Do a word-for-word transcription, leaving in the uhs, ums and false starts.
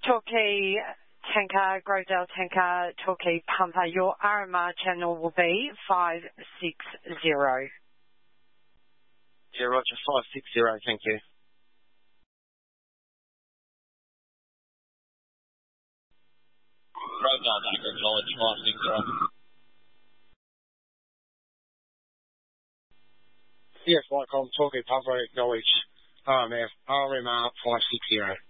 Torquay Tanker, Grovedale Tanker, Torquay Pumper, your R M R channel will be five six zero. Yeah, Roger, five six zero, thank you. Grovedale Tanker, acknowledge five six zero. Yes, Whitecom, Torquay Pumper, acknowledge R M F, R M R five six zero.